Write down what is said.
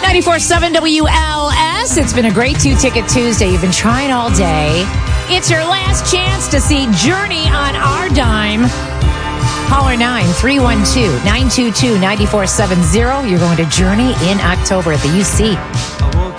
94.7 WLS. It's been a great two-ticket Tuesday. You've been trying all day. It's your last chance to see Journey on our dime. Caller 9-312-922-9470. You're going to Journey in October at the UC.